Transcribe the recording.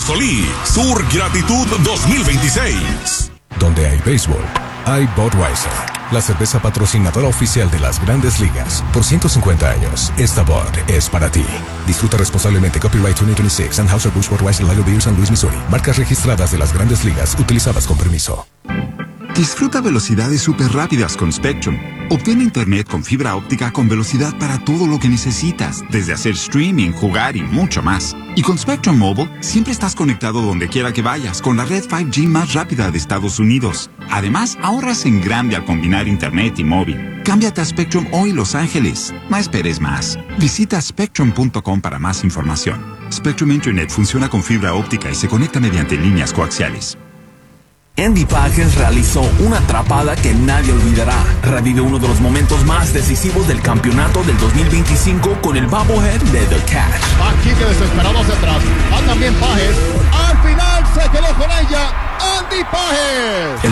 Escolí, Sur Gratitud 2026. Donde hay béisbol, hay Budweiser, la cerveza patrocinadora oficial de las Grandes Ligas. Por 150 años, esta Bud es para ti. Disfruta responsablemente. Copyright 2026, Anheuser-Busch Budweiser Lager Beer, San Luis, Missouri. Marcas registradas de las Grandes Ligas, utilizadas con permiso. Disfruta velocidades súper rápidas con Spectrum. Obtén internet con fibra óptica con velocidad para todo lo que necesitas, desde hacer streaming, jugar y mucho más. Y con Spectrum Mobile, siempre estás conectado donde quiera que vayas, con la red 5G más rápida de Estados Unidos. Además, ahorras en grande al combinar internet y móvil. Cámbiate a Spectrum hoy, Los Ángeles. No esperes más. Visita spectrum.com para más información. Spectrum Internet funciona con fibra óptica y se conecta mediante líneas coaxiales. Andy Pajes realizó una atrapada que nadie olvidará. Revive uno de los momentos más decisivos del campeonato del 2025 con el bobblehead de The Catch. Aquí que desesperado hacia atrás. Va también Pajes. Al final se quedó con ella Andy Pajes.